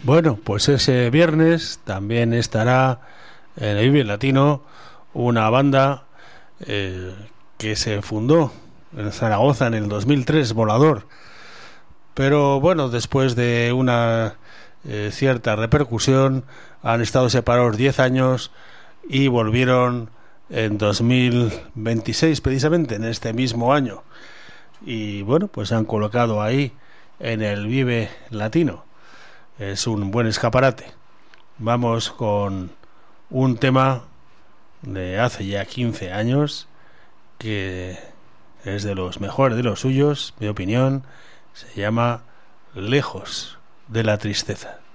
Bueno, pues ese viernes también estará en el Vive Latino una banda que se fundó en Zaragoza en el 2003, Volador. Pero bueno, después de una cierta repercusión, han estado separados 10 años y volvieron en 2026, precisamente en este mismo año. Y bueno, pues se han colocado ahí en el Vive Latino. Es un buen escaparate. Vamos con un tema de hace ya 15 años que es de los mejores de los suyos, mi opinión. Se llama Lejos de la Tristeza.